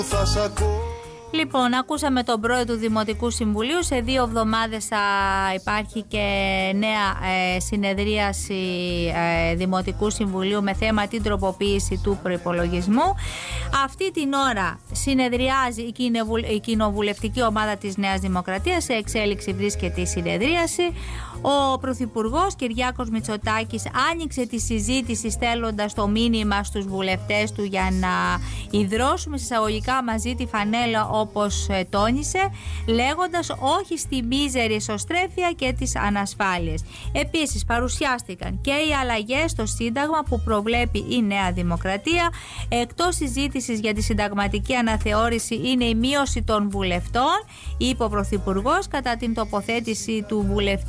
Λοιπόν, ακούσαμε τον πρόεδρο του Δημοτικού Συμβουλίου. Σε 2 εβδομάδες θα υπάρχει και νέα συνεδρίαση Δημοτικού Συμβουλίου με θέμα την τροποποίηση του προϋπολογισμού. Αυτή την ώρα συνεδριάζει η κοινοβουλευτική ομάδα της Νέας Δημοκρατίας. Σε εξέλιξη βρίσκεται η συνεδρίαση. Ο Πρωθυπουργός Κυριάκος Μητσοτάκης άνοιξε τη συζήτηση στέλνοντας το μήνυμα στους βουλευτές του για να ιδρώσουμε εισαγωγικά μαζί τη φανέλα, όπως τόνισε, λέγοντας όχι στη μίζερη εσωστρέφεια και τις ανασφάλειες. Επίσης παρουσιάστηκαν και οι αλλαγές στο Σύνταγμα που προβλέπει η Νέα Δημοκρατία. Εκτός συζήτησης για τη συνταγματική αναθεώρηση είναι η μείωση των βουλευτών, είπε ο Πρωθυπουργός κατά την τοποθέτηση του βουλευτή